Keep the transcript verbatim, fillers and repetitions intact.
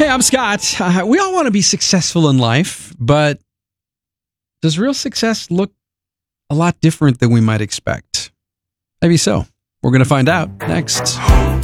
I'm Scott. Uh, we all want to be successful in life, but does real success look a lot different than we might expect? Maybe so. We're going to find out next.